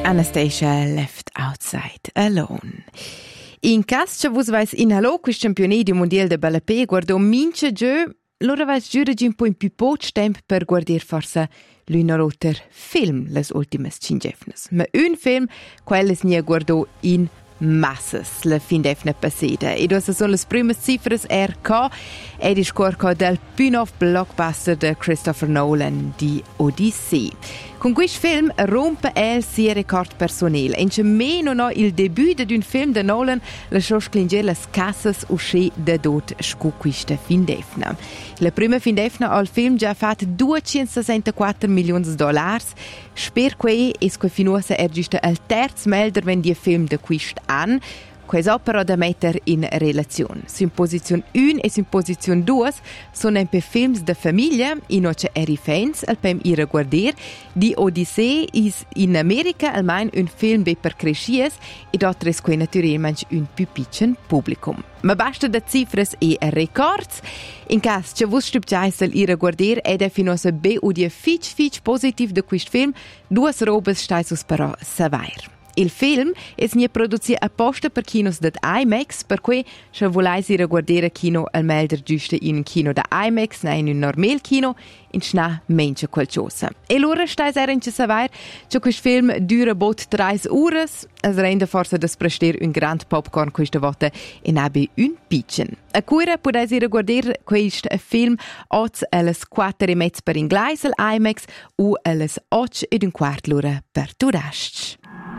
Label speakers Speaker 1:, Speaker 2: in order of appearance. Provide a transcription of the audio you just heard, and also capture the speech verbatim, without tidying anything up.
Speaker 1: Anastasia left outside alone. In cas che vos vais in hallo quis campionat mondial de ballapé guardo mince gö, lora vais giura un po' in più poc temp per guardir forsa l'una l'alter film les ultimes cingefnes. Ma un film quelles nie guardo in massas la fin defna passida. E dosa sono le prime cifras R K ed il scorco del Pünov blockbuster de Christopher Nolan di Odyssey. Con questo film rompe el sia record personale. E meno no il debut di un film de Nolan lasciò sclingere le cassas uscì da dot scu questa fin defna. La prima fin defna al film già fatto duecentosessantaquattro milioni di dollari. Sper que es que finuosa er giusta al terz melder wenn die film de quist an. Questa opera da metter in relazione. Sin posizione uno e sin posizione due sono un po' films de famiglia, inoce eri fans, al pem ira guardir. Di Odyssey is in America almeno un film be per crescies ed altres que naturalmente un più piccin publicum. Ma basta da cifras e records. In cas che vos stupgiaisel ira guardir ed è finosa be udie fitch fitch positiv de quist film, duas robes staisus però savair. Il film è nie produziert apposta per kinos dat IMAX, per cui se volais ir a guardare kino al melder giusto in un kino da IMAX, na in un normal kino, in schna menche qualcosa. E l'ora stais era in ce savoir, che quest film dura bot tre ures, es rende forse das prester un grand popcorn questa volta in abi un pitchen. A cura podais ir a guardare quest film oz alles quattro e mezz per inglese al IMAX u alles och ed un quart l'ora per turasc.